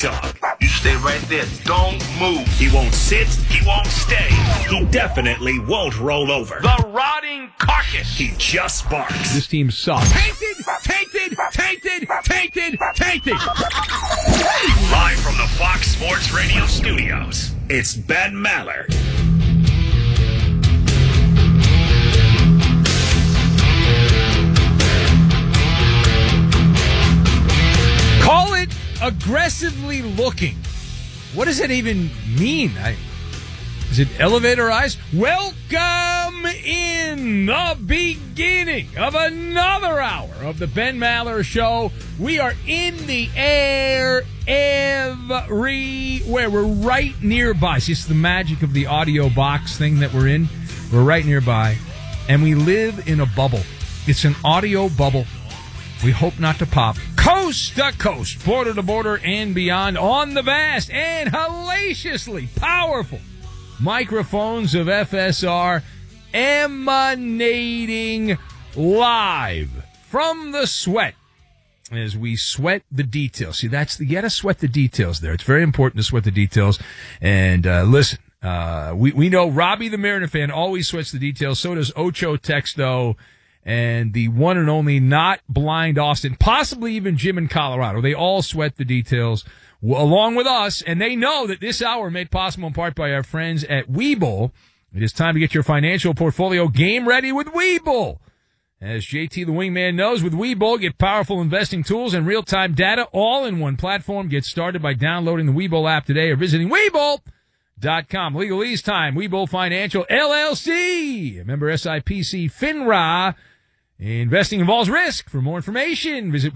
dog. You stay right there. Don't move. He won't sit. He won't stay. He definitely won't roll over. The rotting carcass. He just barks. This team sucks. Tainted. Live from the Fox Sports Radio studios, it's Ben Maller. Call it aggressively looking. What does that even mean? Is it elevator eyes? Welcome in the beginning of another hour of the Ben Maller Show. We are in the air everywhere. We're right nearby. See, it's the magic of the audio box thing that we're in. We're right nearby, and we live in a bubble. It's an audio bubble. We hope not to pop. Coast to coast, border to border, and beyond on the vast and hellaciously powerful microphones of FSR, emanating live from the sweat as we sweat the details. See, you got to sweat the details there. It's very important to sweat the details. And listen, we know Robbie the Mariner fan always sweats the details. So does Ocho Texto and the one and only not blind Austin, possibly even Jim in Colorado. They all sweat the details along with us, and they know that this hour made possible in part by our friends at Webull. It is time to get your financial portfolio game ready with Webull. As JT the Wingman knows, with Webull, get powerful investing tools and real-time data all in one platform. Get started by downloading the Webull app today or visiting Webull.com. Legalese time. Webull Financial LLC. Member SIPC FINRA. Investing involves risk. For more information, visit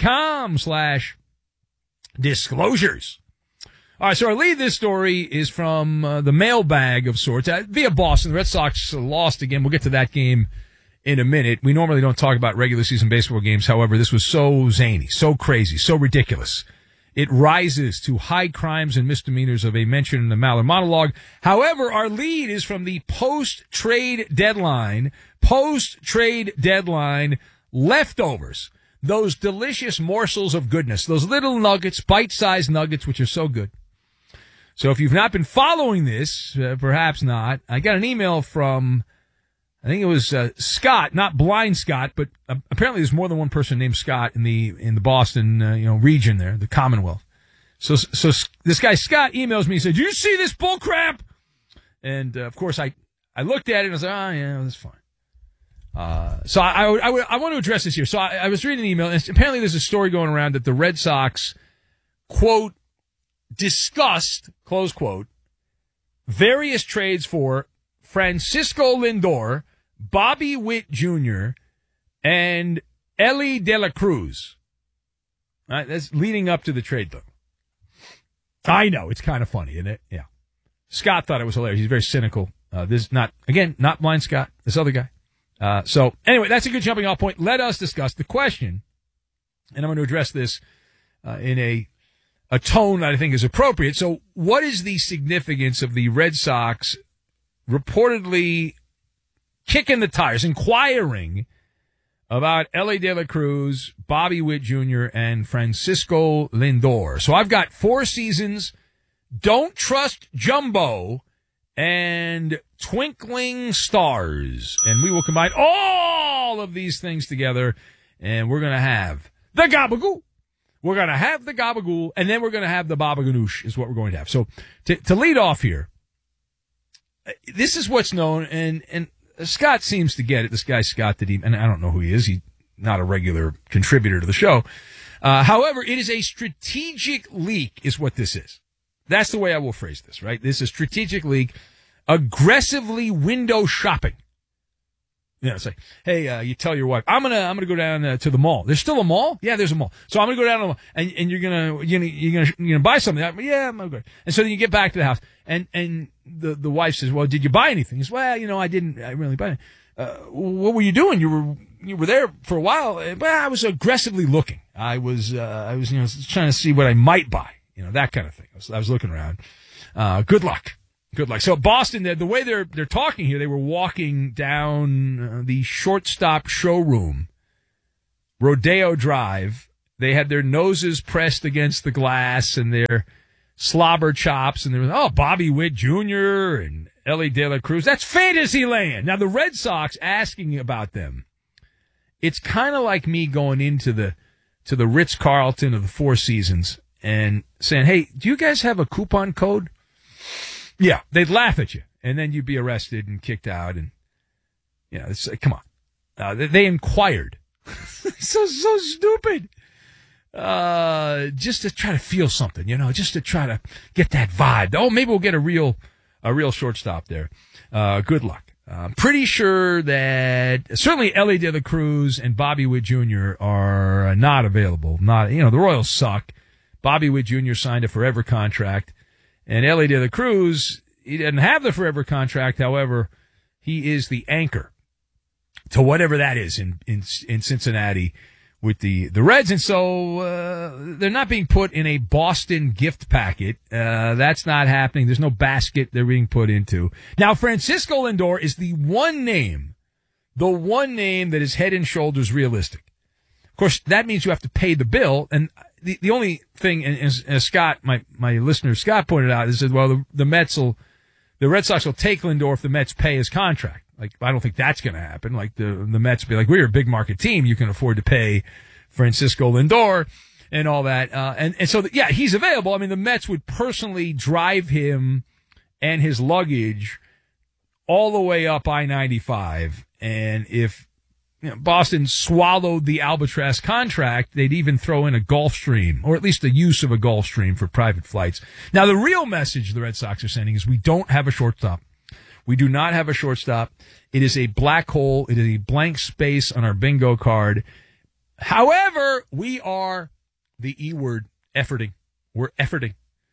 Webull.com/disclosures. All right, so our lead this story is from the mailbag of sorts via Boston. The Red Sox lost again. We'll get to that game in a minute. We normally don't talk about regular season baseball games. However, this was so zany, so crazy, so ridiculous. It rises to high crimes and misdemeanors of a mention in the Maller monologue. However, our lead is from the post-trade deadline leftovers. Those delicious morsels of goodness, those little nuggets, bite-sized nuggets, which are so good. So if you've not been following this, perhaps not, I got an email from, I think it was Scott, not Blind Scott, but apparently there's more than one person named Scott in the Boston region there, the Commonwealth. So this guy Scott emails me and said, "Do you see this bull crap?" And of course I looked at it and I was like, "Oh yeah, that's fine." So I want to address this here. So I was reading an email, and apparently there's a story going around that the Red Sox, quote, discussed, close quote, various trades for Francisco Lindor, Bobby Witt Jr., and Elly De La Cruz. All right, that's leading up to the trade, though. I know, it's kind of funny, isn't it? Yeah. Scott thought it was hilarious. He's very cynical. This not Blind Scott, this other guy. So anyway, that's a good jumping off point. Let us discuss the question, and I'm going to address this in a tone that I think is appropriate. So what is the significance of the Red Sox reportedly kicking the tires, inquiring about Elly De La Cruz, Bobby Witt Jr., and Francisco Lindor? So I've got 4 seasons, Don't Trust Jumbo, and Twinkling Stars. And we will combine all of these things together, and we're going to have the Gabagool. We're going to have the Gabagool, and then we're going to have the Babaganoosh is what we're going to have. So to lead off here, this is what's known, and Scott seems to get it. This guy Scott, and I don't know who he is. He's not a regular contributor to the show. However, it is a strategic leak is what this is. That's the way I will phrase this, right? This is strategic leak, aggressively window shopping. You know, it's like, hey, you tell your wife, I'm gonna go down to the mall. There's still a mall? Yeah, there's a mall. So I'm gonna go down to the mall, and you're gonna buy something. Yeah, I'm okay. And so then you get back to the house, and the wife says, well, did you buy anything? He says, well, I didn't really buy anything. What were you doing? You were there for a while. Well, I was aggressively looking. I was trying to see what I might buy. That kind of thing. I was looking around. Good luck. So Boston, the way they're talking here, they were walking down the shortstop showroom, Rodeo Drive, they had their noses pressed against the glass and their slobber chops, and there was, Bobby Witt Jr. and Ellie De La Cruz. That's fantasy land. Now, the Red Sox asking about them, it's kind of like me going into the Ritz-Carlton of the Four Seasons and saying, hey, do you guys have a coupon code? Yeah, they'd laugh at you, and then you'd be arrested and kicked out. And, it's like, come on. They inquired. so stupid. Just to try to feel something, just to try to get that vibe. Oh, maybe we'll get a real shortstop there. Good luck. I'm pretty sure that certainly Ellie De La Cruz and Bobby Witt Jr. are not available. The Royals suck. Bobby Witt Jr. signed a forever contract, and Ellie De La Cruz, he doesn't have the forever contract. However, he is the anchor to whatever that is in Cincinnati with the Reds. And so, they're not being put in a Boston gift packet. That's not happening. There's no basket they're being put into. Now, Francisco Lindor is the one name that is head and shoulders realistic. Of course, that means you have to pay the bill. And the only thing, as Scott, my listener Scott pointed out, is that, well, the Red Sox will take Lindor if the Mets pay his contract. Like, I don't think that's going to happen. Like, the Mets be like, we're a big market team. You can afford to pay Francisco Lindor and all that. And so, he's available. I mean, the Mets would personally drive him and his luggage all the way up I-95. And if Boston swallowed the Albatross contract, they'd even throw in a Gulfstream, or at least the use of a Gulfstream for private flights. Now, the real message the Red Sox are sending is we don't have a shortstop. We do not have a shortstop. It is a black hole. It is a blank space on our bingo card. However, we are the E word, efforting. We're efforting.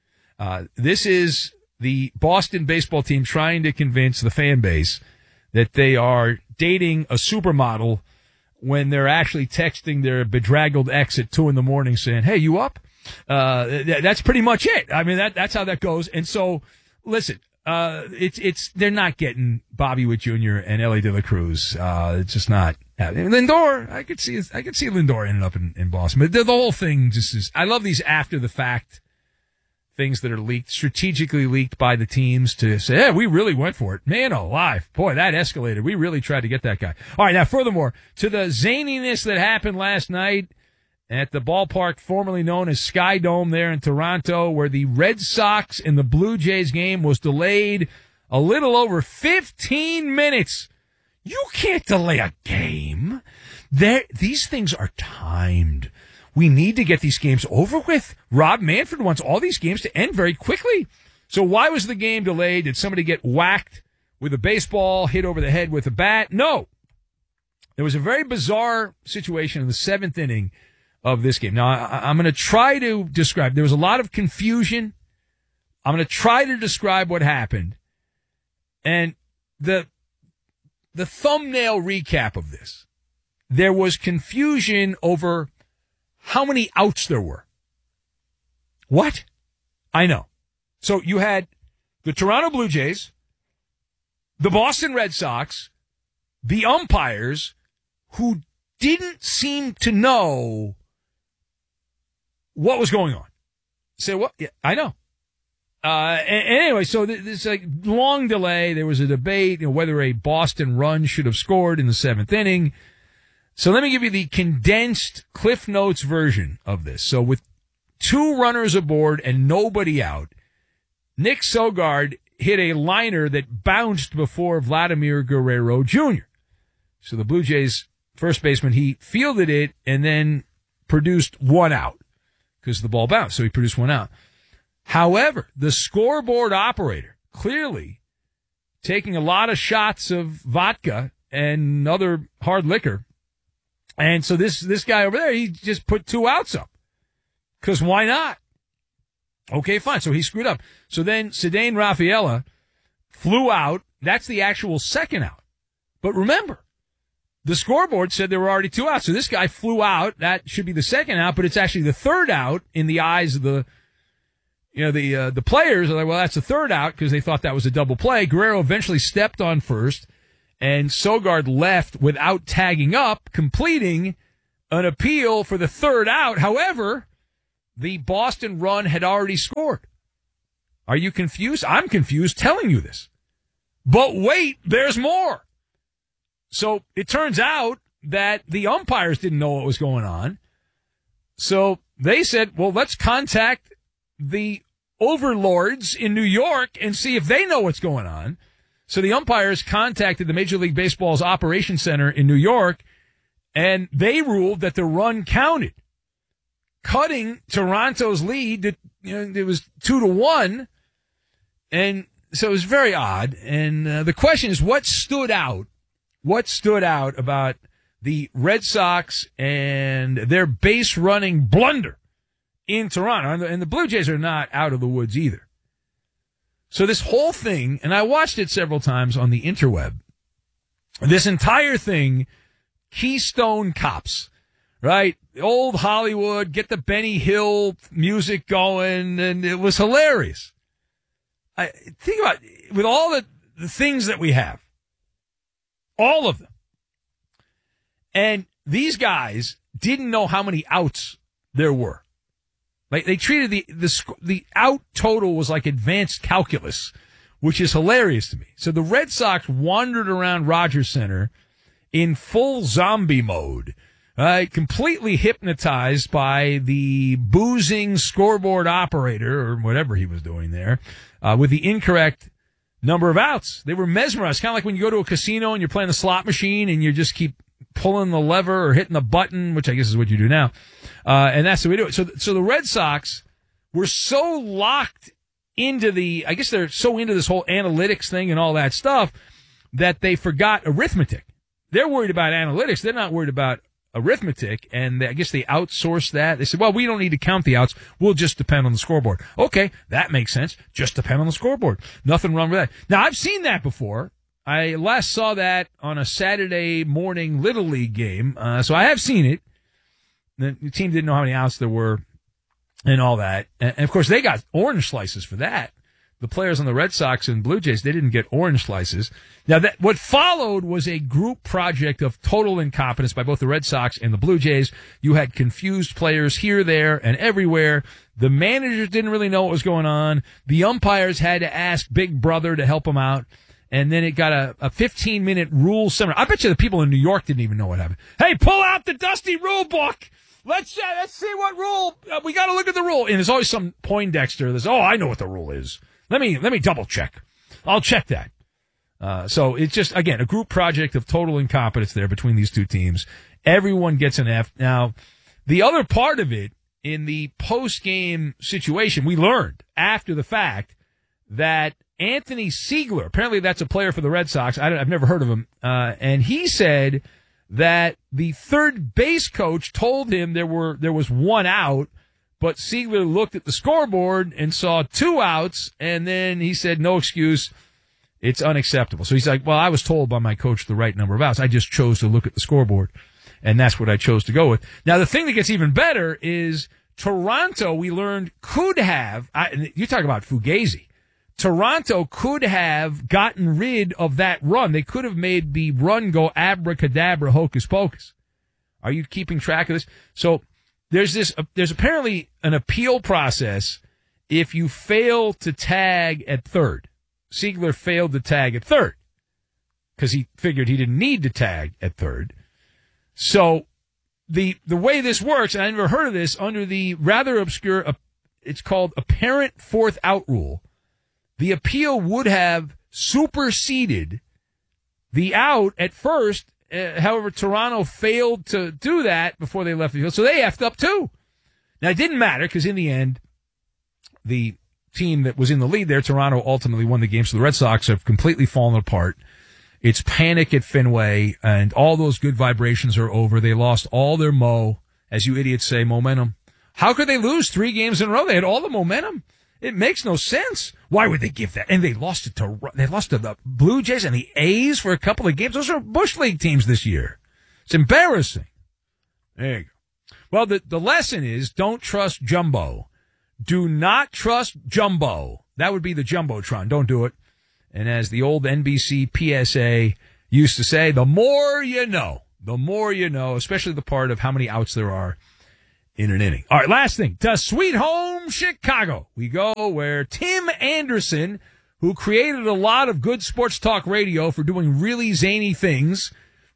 This is the Boston baseball team trying to convince the fan base that they are dating a supermodel when they're actually texting their bedraggled ex at 2 a.m. saying, hey, you up? That's pretty much it. I mean, that's how that goes. And so, listen, they're not getting Bobby Witt Jr. and Ellie De La Cruz. It's just not happening. Lindor, I could see Lindor ending up in Boston. But the whole thing just is, I love these after the fact things that are leaked, strategically leaked by the teams to say, hey, we really went for it. Man alive. Boy, that escalated. We really tried to get that guy. All right. Now, furthermore, to the zaniness that happened last night at the ballpark formerly known as Sky Dome there in Toronto, where the Red Sox and the Blue Jays game was delayed a little over 15 minutes. You can't delay a game. These things are timed. We need to get these games over with. Rob Manfred wants all these games to end very quickly. So why was the game delayed? Did somebody get whacked with a baseball, hit over the head with a bat? No. There was a very bizarre situation in the 7th inning of this game. Now, I'm going to try to describe. There was a lot of confusion. I'm going to try to describe what happened. And the thumbnail recap of this, there was confusion over how many outs there were. What? I know. So you had the Toronto Blue Jays, the Boston Red Sox, the umpires who didn't seem to know what was going on. Say what? Yeah, I know. And anyway, so this like long delay. There was a debate, whether a Boston run should have scored in the 7th inning. So let me give you the condensed Cliff Notes version of this. So with 2 runners aboard and nobody out, Nick Sogard hit a liner that bounced before Vladimir Guerrero Jr. So the Blue Jays first baseman, he fielded it and then produced 1 out because the ball bounced. So he produced 1 out. However, the scoreboard operator clearly taking a lot of shots of vodka and other hard liquor. And so this guy over there, he just put 2 outs up. Because why not? Okay, fine. So he screwed up. So then Ceddanne Rafaela flew out. That's the actual 2nd out. But remember, the scoreboard said there were already 2 outs. So this guy flew out. That should be the 2nd out, but it's actually the 3rd out in the eyes of the players are like, well, that's the 3rd out because they thought that was a double play. Guerrero eventually stepped on first. And Sogard left without tagging up, completing an appeal for the third out. However, the Boston run had already scored. Are you confused? I'm confused telling you this. But wait, there's more. So it turns out that the umpires didn't know what was going on. So they said, well, let's contact the overlords in New York and see if they know what's going on. So the umpires contacted the Major League Baseball's Operations Center in New York, and they ruled that the run counted, cutting Toronto's lead. It was 2-1, and so it was very odd. And the question is, what stood out? What stood out about the Red Sox and their base running blunder in Toronto? And the Blue Jays are not out of the woods either. So this whole thing, and I watched it several times on the interweb, this entire thing, Keystone Cops, right? Old Hollywood, get the Benny Hill music going, and it was hilarious. Think about it, with all the things that we have, all of them. And these guys didn't know how many outs there were. Like, they treated the out total was like advanced calculus, which is hilarious to me. So the Red Sox wandered around Rogers Center in full zombie mode, completely hypnotized by the boozing scoreboard operator or whatever he was doing there, with the incorrect number of outs. They were mesmerized, kind of like when you go to a casino and you're playing the slot machine and you just keep pulling the lever or hitting the button, which I guess is what you do now. And that's the way to do it. So the Red Sox were so locked into I guess they're so into this whole analytics thing and all that stuff that they forgot arithmetic. They're worried about analytics. They're not worried about arithmetic. And I guess they outsourced that. They said, well, we don't need to count the outs. We'll just depend on the scoreboard. Okay, that makes sense. Just depend on the scoreboard. Nothing wrong with that. Now, I've seen that before. I last saw that on a Saturday morning Little League game, so I have seen it. The team didn't know how many outs there were and all that. And, of course, they got orange slices for that. The players on the Red Sox and Blue Jays, they didn't get orange slices. Now, what followed was a group project of total incompetence by both the Red Sox and the Blue Jays. You had confused players here, there, and everywhere. The managers didn't really know what was going on. The umpires had to ask Big Brother to help them out. And then it got a 15-minute rule seminar. I bet you the people in New York didn't even know what happened. Hey, pull out the dusty rule book. Let's see what rule. We got to look at the rule. And there's always some Poindexter that's, I know what the rule is. Let me double check. I'll check that. So it's just, again, a group project of total incompetence there between these two teams. Everyone gets an F. Now, the other part of it, in the post-game situation, we learned after the fact that Anthony Siegler, apparently that's a player for the Red Sox. I've never heard of him. And he said that the third base coach told him there was one out, but Siegler looked at the scoreboard and saw 2 outs, and then he said, no excuse, it's unacceptable. So he's like, well, I was told by my coach the right number of outs. I just chose to look at the scoreboard, and that's what I chose to go with. Now, the thing that gets even better is Toronto, we learned, could have, you talk about Fugazi, Toronto could have gotten rid of that run. They could have made the run go abracadabra, hocus pocus. Are you keeping track of this? So there's apparently an appeal process if you fail to tag at third. Siegler failed to tag at third because he figured he didn't need to tag at third. So the way this works, and I never heard of this, under the rather obscure, it's called apparent fourth out rule, the appeal would have superseded the out at first. However, Toronto failed to do that before they left the field, so they effed up too. Now, it didn't matter because in the end, the team that was in the lead there, Toronto, ultimately won the game, so the Red Sox have completely fallen apart. It's panic at Fenway, and all those good vibrations are over. They lost all their as you idiots say, momentum. How could they lose 3 games in a row? They had all the momentum. It makes no sense. Why would they give that? And they lost to the Blue Jays and the A's for a couple of games. Those are Bush League teams this year. It's embarrassing. There you go. Well, the lesson is don't trust Jumbo. Do not trust Jumbo. That would be the Jumbotron. Don't do it. And as the old NBC PSA used to say, the more you know. The more you know, especially the part of how many outs there are in an inning. All right, last thing. To Sweet Home Chicago we go, where Tim Anderson, who created a lot of good sports talk radio for doing really zany things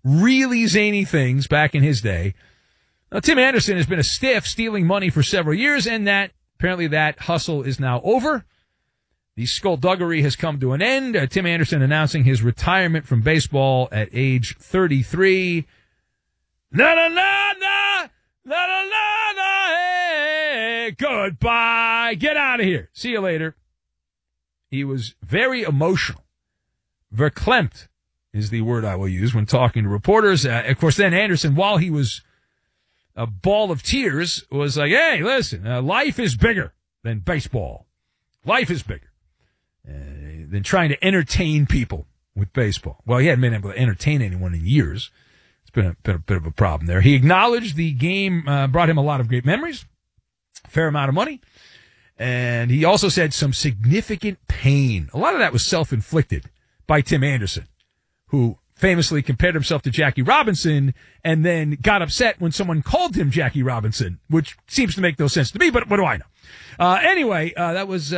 back in his day. Now, Tim Anderson has been a stiff stealing money for several years, and apparently that hustle is now over. The skullduggery has come to an end. Tim Anderson announcing his retirement from baseball at age 33. Hey, goodbye. Get out of here. See you later. He was very emotional. Verklempt is the word I will use when talking to reporters. Of course, then Anderson, while he was a ball of tears, was like, hey, listen, life is bigger than baseball. Life is bigger than trying to entertain people with baseball. Well, he hadn't been able to entertain anyone in years. It's been a bit of a problem there. He acknowledged the game brought him a lot of great memories, a fair amount of money, and he also said some significant pain. A lot of that was self-inflicted by Tim Anderson, who famously compared himself to Jackie Robinson and then got upset when someone called him Jackie Robinson, which seems to make no sense to me, but what do I know? Anyway, that was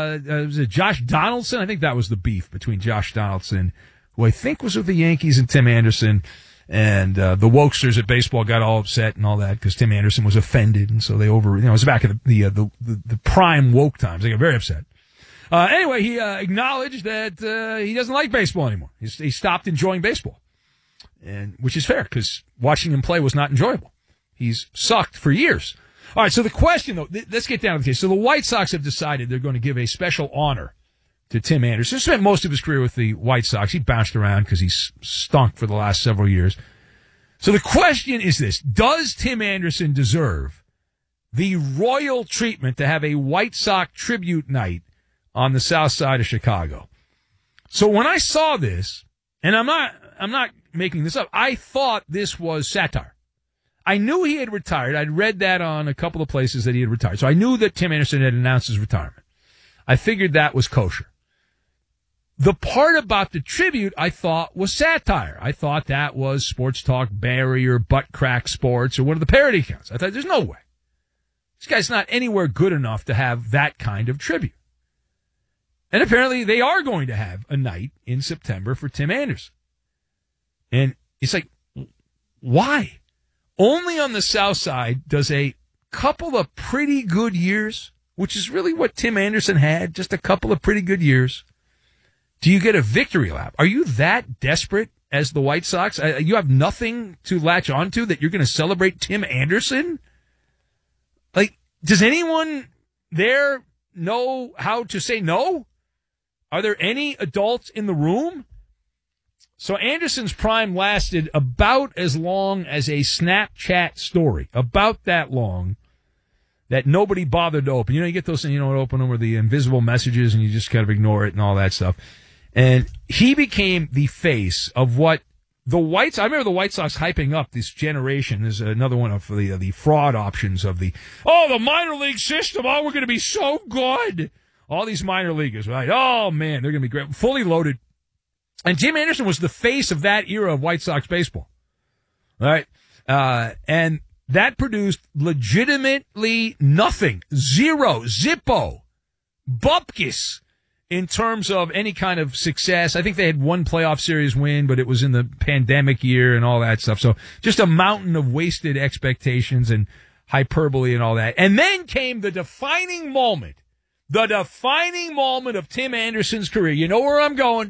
Josh Donaldson. I think that was the beef between Josh Donaldson, who I think was with the Yankees, and Tim Anderson. And the wokesters at baseball got all upset and all that because Tim Anderson was offended, and so they it was back in the prime woke times. They got very upset. Anyway, he acknowledged that he doesn't like baseball anymore. He stopped enjoying baseball, and which is fair because watching him play was not enjoyable. He's sucked for years. All right, so the question, though, let's get down to the case. So the White Sox have decided they're going to give a special honor to Tim Anderson. He spent most of his career with the White Sox. He bounced around because he's stunk for the last several years. So the question is this: does Tim Anderson deserve the royal treatment to have a White Sox tribute night on the south side of Chicago? So when I saw this, and I'm not making this up, I thought this was satire. I knew he had retired. I'd read that on a couple of places that he had retired. So I knew that Tim Anderson had announced his retirement. I figured that was kosher. The part about the tribute I thought was satire. I thought that was Sports Talk Barry or Butt Crack Sports or one of the parody accounts. I thought there's no way. This guy's not anywhere good enough to have that kind of tribute. And apparently they are going to have a night in September for Tim Anderson. And it's like, why? Only on the south side does a couple of pretty good years, which is really what Tim Anderson had, just a couple of pretty good years, do you get a victory lap? Are you that desperate as the White Sox? You have nothing to latch onto that you're going to celebrate Tim Anderson? Like, does anyone there know how to say no? Are there any adults in the room? So Anderson's prime lasted about as long as a Snapchat story, about that long, that nobody bothered to open. You know, you get those things, open them with the invisible messages and you just kind of ignore it and all that stuff. And he became the face of what the Whites, I remember the White Sox hyping up this generation. There's another one of the fraud options of the minor league system. Oh, we're going to be so good. All these minor leaguers, right? Oh, man, they're going to be great. Fully loaded. And Tim Anderson was the face of that era of White Sox baseball. All right. And that produced legitimately nothing. Zero. Zippo. Bupkis in terms of any kind of success. I think they had one playoff series win, but it was in the pandemic year and all that stuff. So just a mountain of wasted expectations and hyperbole and all that. And then came the defining moment. The defining moment of Tim Anderson's career. You know where I'm going.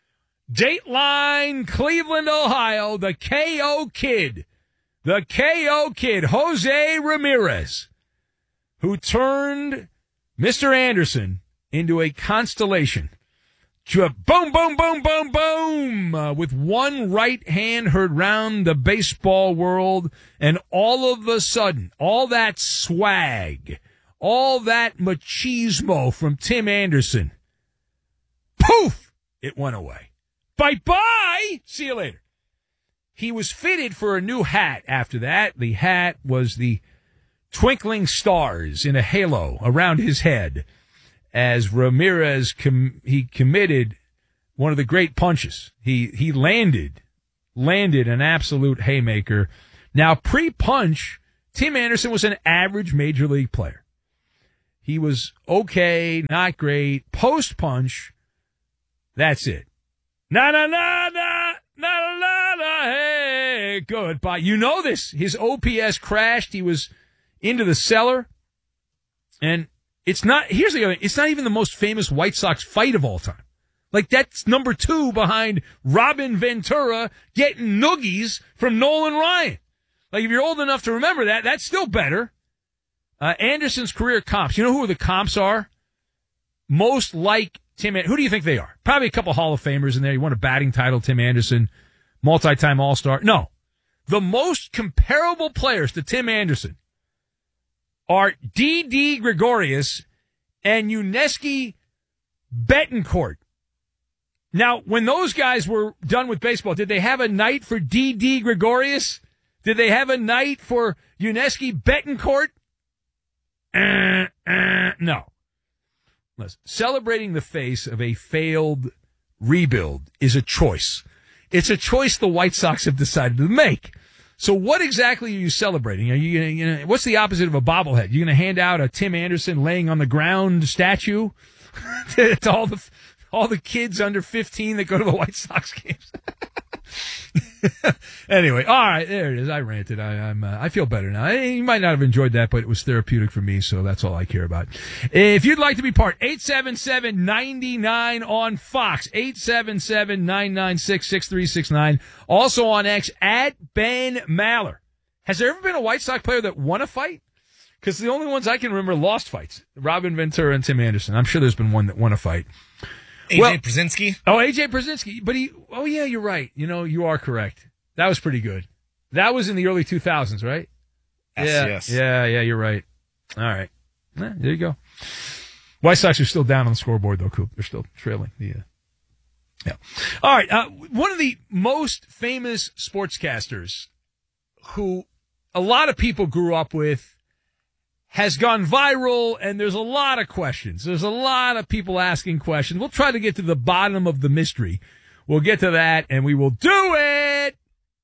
Dateline, Cleveland, Ohio, the KO Kid. The KO Kid, Jose Ramirez, who turned Mr. Anderson into a constellation. Boom, boom, boom, boom, boom. With one right hand heard round the baseball world, and all of a sudden, all that swag, all that machismo from Tim Anderson, poof, it went away. Bye-bye. See you later. He was fitted for a new hat after that. The hat was the twinkling stars in a halo around his head as Ramirez he committed one of the great punches. He landed landed an absolute haymaker. Now, pre-punch, Tim Anderson was an average major league player. He was okay, not great. Post-punch, that's it. Hey, goodbye. You know this. His OPS crashed. He was into the cellar. And it's not, here's the other thing, it's not even the most famous White Sox fight of all time. Like, that's number 2 behind Robin Ventura getting noogies from Nolan Ryan. Like, if you're old enough to remember that, that's still better. Anderson's career comps. You know who the comps are? Most like Tim Anderson. Who do you think they are? Probably a couple Hall of Famers in there. You won a batting title, Tim Anderson, multi-time All-Star. No. The most comparable players to Tim Anderson are D.D. Gregorius and Yuniesky Betancourt. Now, when those guys were done with baseball, did they have a night for D.D. Gregorius? Did they have a night for Yuniesky Betancourt? No. Listen, celebrating the face of a failed rebuild is a choice. It's a choice the White Sox have decided to make. So what exactly are you celebrating? Are you gonna, what's the opposite of a bobblehead? You going to hand out a Tim Anderson laying on the ground statue to all the kids under 15 that go to the White Sox games? Anyway, all right, there it is. I ranted. I feel better now. You might not have enjoyed that, but it was therapeutic for me, so that's all I care about. If you'd like to be part, 877-99 on Fox, 877-996-6369. Also on X, at Ben Maller. Has there ever been a White Sox player that won a fight? Because the only ones I can remember lost fights. Robin Ventura and Tim Anderson. I'm sure there's been one that won a fight. AJ Pierzynski? Oh, AJ Pierzynski. But yeah, you're right. You know, you are correct. That was pretty good. That was in the early 2000s, right? Yes. Yeah, you're right. All right. There you go. White Sox are still down on the scoreboard, though, Coop. They're still trailing. Yeah. All right. One of the most famous sportscasters who a lot of people grew up with has gone viral, and there's a lot of questions. There's a lot of people asking questions. We'll try to get to the bottom of the mystery. We'll get to that, and we will do it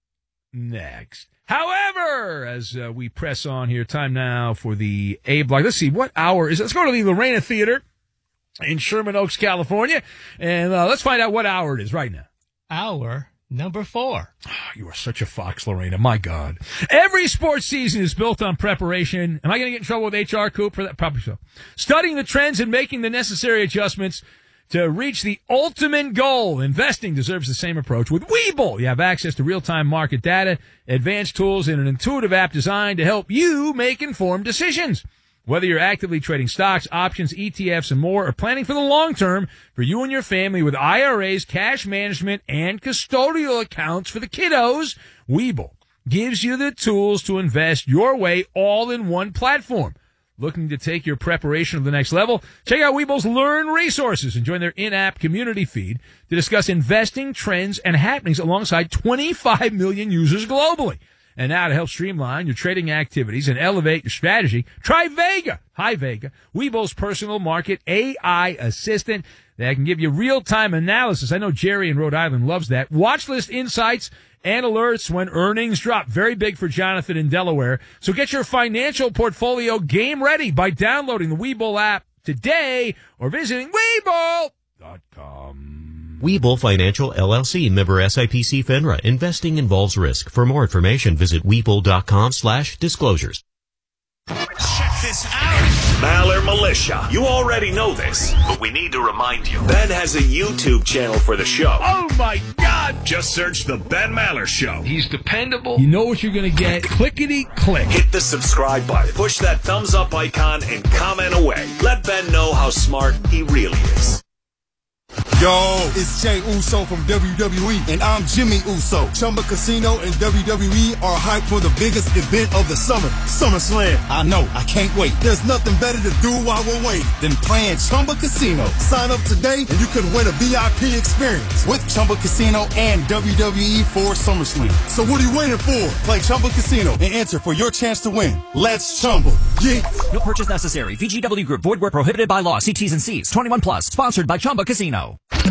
next. However, as we press on here, time now for the A block. Let's see, what hour is it? Let's go to the Lorena Theater in Sherman Oaks, California, and let's find out what hour it is right now. Hour number 4. You are such a fox, Lorena. My God. Every sports season is built on preparation. Am I going to get in trouble with HR, Coop, for that? Probably so. Studying the trends and making the necessary adjustments to reach the ultimate goal. Investing deserves the same approach with Webull. You have access to real-time market data, advanced tools, and an intuitive app designed to help you make informed decisions. Whether you're actively trading stocks, options, ETFs, and more, or planning for the long term for you and your family with IRAs, cash management, and custodial accounts for the kiddos, Webull gives you the tools to invest your way all in one platform. Looking to take your preparation to the next level? Check out Webull's Learn resources and join their in-app community feed to discuss investing trends and happenings alongside 25 million users globally. And now to help streamline your trading activities and elevate your strategy, try Vega. Hi, Vega. Webull's personal market AI assistant that can give you real-time analysis. I know Jerry in Rhode Island loves that. Watch list insights and alerts when earnings drop. Very big for Jonathan in Delaware. So get your financial portfolio game ready by downloading the Webull app today or visiting Webull.com. Webull Financial LLC, member SIPC FINRA. Investing involves risk. For more information, visit Webull.com/disclosures. Check this out. Maller Militia. You already know this, but we need to remind you. Ben has a YouTube channel for the show. Oh, my God. Just search The Ben Maller Show. He's dependable. You know what you're going to get. Clickety-click. Hit the subscribe button. Push that thumbs up icon and comment away. Let Ben know how smart he really is. Yo, it's Jey Uso from WWE, and I'm Jimmy Uso. Chumba Casino and WWE are hyped for the biggest event of the summer, SummerSlam. I know, I can't wait. There's nothing better to do while we're waiting than playing Chumba Casino. Sign up today and you can win a VIP experience with Chumba Casino and WWE for SummerSlam. So what are you waiting for? Play Chumba Casino and enter for your chance to win. Let's Chumba. Yeah. No purchase necessary. VGW Group. Void where prohibited by law. See T's and C's. 21 plus. Sponsored by Chumba Casino.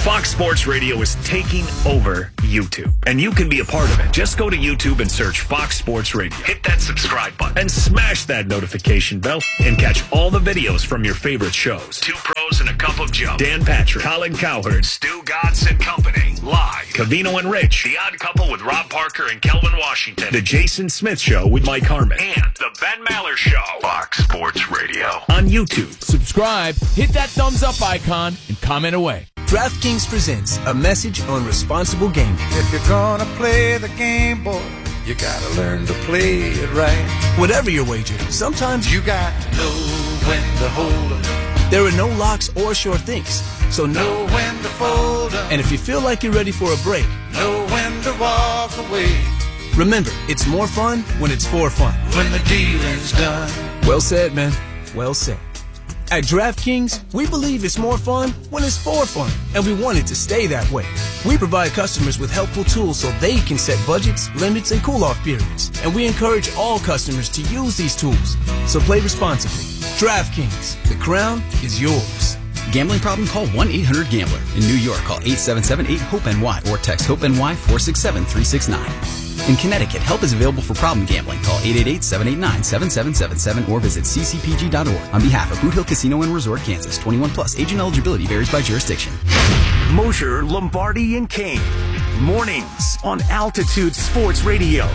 Fox Sports Radio is taking over YouTube, and you can be a part of it. Just go to YouTube and search Fox Sports Radio. Hit that subscribe button and smash that notification bell and catch all the videos from your favorite shows. Two Pros and a Cup of Joe. Dan Patrick, Colin Cowherd, Stu Godson and Company. Live. Covino and Rich. The Odd Couple with Rob Parker and Kelvin Washington. The Jason Smith Show with Mike Harmon. And The Ben Maller Show. Fox Sports Radio. On YouTube. Subscribe, hit that thumbs up icon, and comment away. DraftKings presents a message on responsible gaming. If you're gonna play the game, boy, you gotta learn to play it right. Whatever your wager, sometimes you got to know when to hold 'em. There are no locks or sure things, so know when to fold 'em. And if you feel like you're ready for a break, know when to walk away. Remember, it's more fun when it's for fun. When the dealing's done. Well said, man. Well said. At DraftKings, we believe it's more fun when it's for fun, and we want it to stay that way. We provide customers with helpful tools so they can set budgets, limits, and cool-off periods, and we encourage all customers to use these tools. So play responsibly. DraftKings, the crown is yours. Gambling problem? Call 1-800-GAMBLER. In New York, call 877-8-HOPE-NY or text HOPE-NY 467-369. In Connecticut, help is available for problem gambling. Call 888-789-7777 or visit ccpg.org. On behalf of Boot Hill Casino and Resort, Kansas, 21 plus. Agent eligibility varies by jurisdiction. Mosher, Lombardi, and Kane. Mornings on Altitude Sports Radio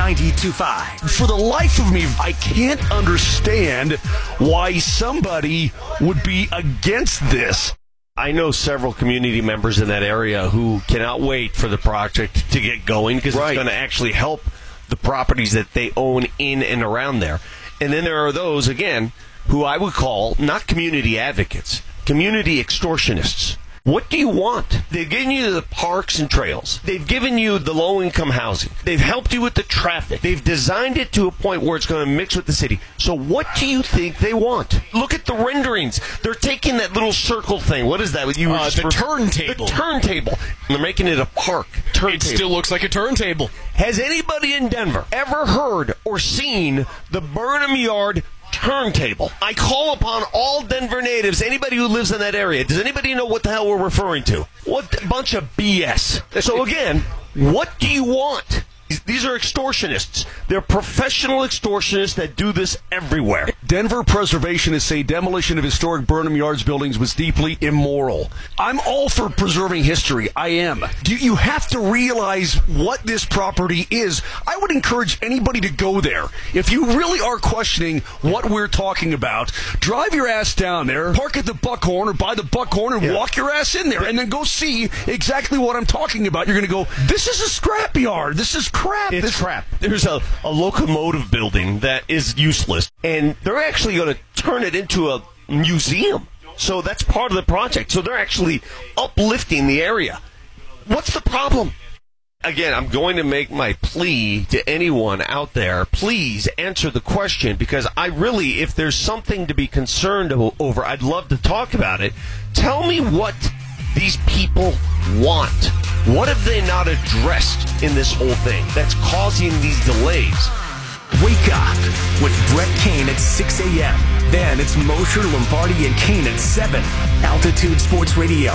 92.5. For the life of me, I can't understand why somebody would be against this. I know several community members in that area who cannot wait for the project to get going because it's going to actually help the properties that they own in and around there. And then there are those, again, who I would call not community advocates, community extortionists. What do you want? They've given you the parks and trails. They've given you the low-income housing. They've helped you with the traffic. They've designed it to a point where it's going to mix with the city. So what do you think they want? Look at the renderings. They're taking that little circle thing. What is that? The turntable. The turntable. They're making it a park. Turntable. It still looks like a turntable. Has anybody in Denver ever heard or seen the Burnham Yard turntable? I call upon all Denver natives, anybody who lives in that area. Does anybody know what the hell we're referring to? What a bunch of BS. So again, what do you want? These are extortionists. They're professional extortionists that do this everywhere. Denver preservationists say demolition of historic Burnham Yards buildings was deeply immoral. I'm all for preserving history. I am. You have to realize what this property is. I would encourage anybody to go there. If you really are questioning what we're talking about, drive your ass down there, park at the Buckhorn or by the Buckhorn and walk your ass in there and then go see exactly what I'm talking about. You're going to go, this is a scrapyard. This is crap. It's crap. There's a locomotive building that is useless, and they're actually going to turn it into a museum. So that's part of the project. So they're actually uplifting the area. What's the problem? Again, I'm going to make my plea to anyone out there. Please answer the question, because I really, if there's something to be concerned over, I'd love to talk about it. Tell me what these people want. What have they not addressed in this whole thing that's causing these delays? Wake up with Brett Kane at 6 a.m. Then it's Mosher, Lombardi, and Kane at 7. Altitude Sports Radio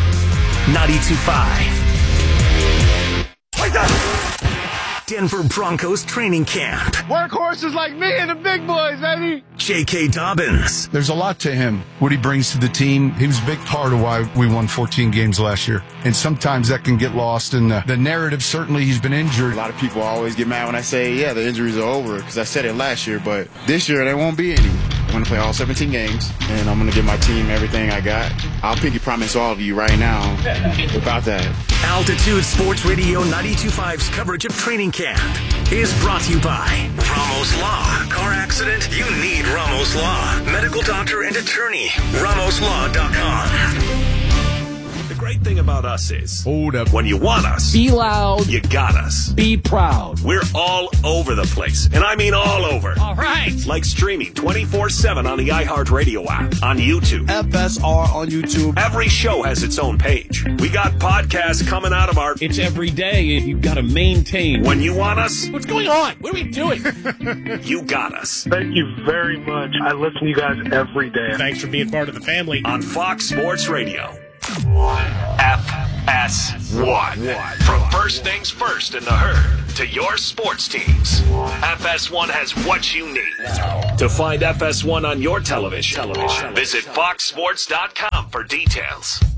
92.5. Denver Broncos training camp. Workhorses like me and the big boys, baby. J.K. Dobbins. There's a lot to him, what he brings to the team. He was a big part of why we won 14 games last year. And sometimes that can get lost in the narrative. Certainly, he's been injured. A lot of people always get mad when I say, yeah, the injuries are over, because I said it last year. But this year, there won't be any. I'm going to play all 17 games, and I'm going to give my team everything I got. I'll pinky promise all of you right now about that. Altitude Sports Radio 92.5's coverage of training camp is brought to you by Ramos Law. Car accident? You need Ramos Law. Medical doctor and attorney. RamosLaw.com. The great thing about us is, hold up, when you want us, be loud, you got us. Be proud. We're all over the place, and I mean all over. All right. Like streaming 24/7 on the iHeartRadio app, on YouTube. FSR on YouTube. Every show has its own page. We got podcasts coming out of our... It's every day, and you've got to maintain. When you want us... What's going on? What are we doing? You got us. Thank you very much. I listen to you guys every day. Thanks for being part of the family. On Fox Sports Radio. F FS1. From first things first in the herd to your sports teams, FS1 has what you need. To find FS1 on your television, visit foxsports.com for details.